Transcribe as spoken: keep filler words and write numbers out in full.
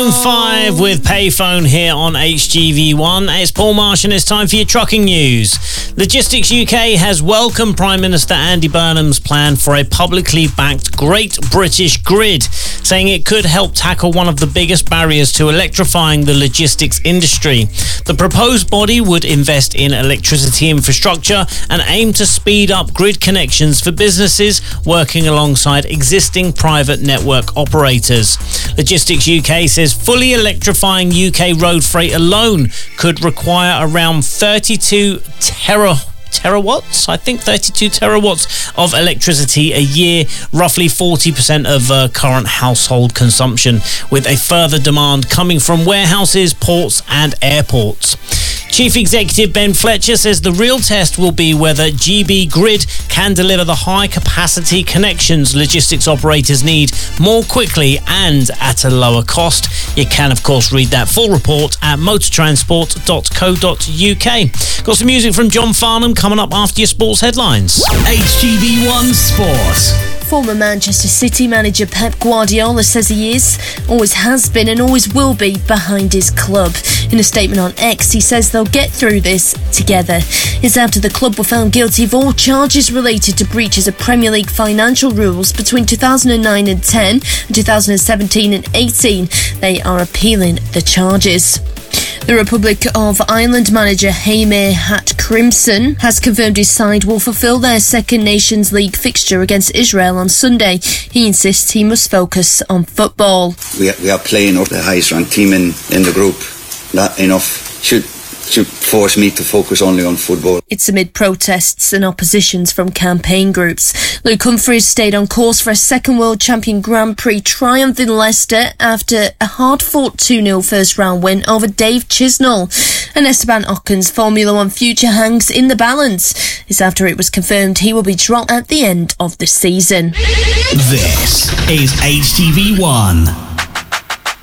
Maroon five with Payphone here on H G V one. It's Paul Marsh and it's time for your trucking news. Logistics U K has welcomed Prime Minister Andy Burnham's plan for a publicly backed Great British Grid, saying it could help tackle one of the biggest barriers to electrifying the logistics industry. The proposed body would invest in electricity infrastructure and aim to speed up grid connections for businesses working alongside existing private network operators. Logistics U K says fully electrifying U K road freight alone could require around thirty-two tera terawatts, I think thirty-two terawatts of electricity a year, roughly forty percent of uh, current household consumption, with a further demand coming from warehouses, ports and airports. Chief Executive Ben Fletcher says the real test will be whether G B Grid can deliver the high-capacity connections logistics operators need more quickly and at a lower cost. You can, of course, read that full report at motortransport dot co dot uk. Got some music from John Farnham coming up after your sports headlines. H G V one Sport. Former Manchester City manager Pep Guardiola says he is, always has been and always will be behind his club. In a statement on X, he says they'll get through this together. It's after the club were found guilty of all charges related to breaches of Premier League financial rules between two thousand nine and ten and two thousand seventeen and eighteen. They are appealing the charges. The Republic of Ireland manager Jaime Hart-Crimson has confirmed his side will fulfil their Second Nations League fixture against Israel on Sunday. He insists he must focus on football. We are, we are playing up the highest ranked team in, in the group. That enough should should force me to focus only on football. It's amid protests and oppositions from campaign groups. Luke Humphries stayed on course for a second World Champion Grand Prix triumph in Leicester after a hard-fought two nil first-round win over Dave Chisnall. And Esteban Ocon's Formula One future hangs in the balance. It's after it was confirmed he will be dropped at the end of the season. This is H G V one.